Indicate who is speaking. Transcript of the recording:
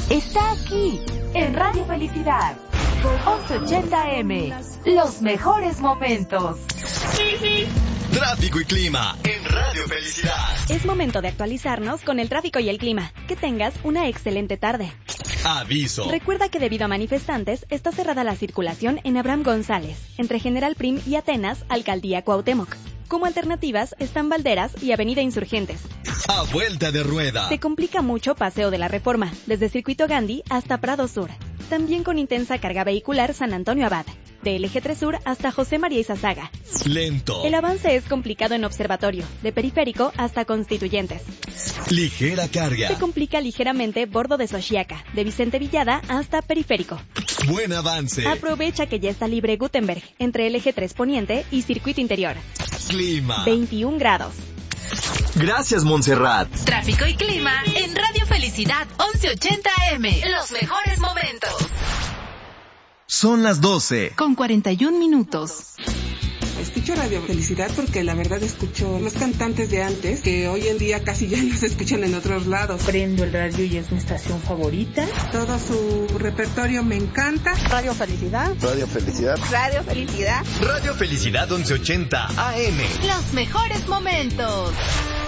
Speaker 1: está aquí, en Radio Felicidad. 1180M, los mejores momentos.
Speaker 2: Tráfico y clima en Radio Felicidad.
Speaker 3: Es momento de actualizarnos con el tráfico y el clima. Que tengas una excelente tarde.
Speaker 2: Aviso.
Speaker 3: Recuerda que debido a manifestantes está cerrada la circulación en Abraham González, entre General Prim y Atenas, Alcaldía Cuauhtémoc. Como alternativas están Valderas y Avenida Insurgentes.
Speaker 2: A vuelta de rueda.
Speaker 3: Se complica mucho Paseo de la Reforma, desde Circuito Gandhi hasta Prado Sur. También con intensa carga vehicular San Antonio Abad, del Eje 3 Sur hasta José María Izazaga.
Speaker 2: Lento.
Speaker 3: El avance es complicado en Observatorio, de Periférico hasta Constituyentes.
Speaker 2: Ligera carga.
Speaker 3: Se complica ligeramente Bordo de Xochiaca, de Vicente Villada hasta Periférico.
Speaker 2: Buen avance.
Speaker 3: Aprovecha que ya está libre Gutenberg, entre el Eje 3 Poniente y Circuito Interior.
Speaker 2: Clima.
Speaker 3: 21 grados.
Speaker 4: Gracias, Montserrat.
Speaker 1: Tráfico y clima en Radio Felicidad 1180M. Los mejores momentos.
Speaker 4: Son las 12.
Speaker 1: Con 41 minutos.
Speaker 5: Escucho Radio Felicidad porque la verdad escucho los cantantes de antes, que hoy en día casi ya no se escuchan en otros lados.
Speaker 6: Prendo el radio y es mi estación favorita.
Speaker 5: Todo su repertorio me encanta.
Speaker 6: Radio Felicidad.
Speaker 7: Radio Felicidad.
Speaker 8: Radio Felicidad.
Speaker 2: Radio Felicidad 1180 AM.
Speaker 1: Los mejores momentos.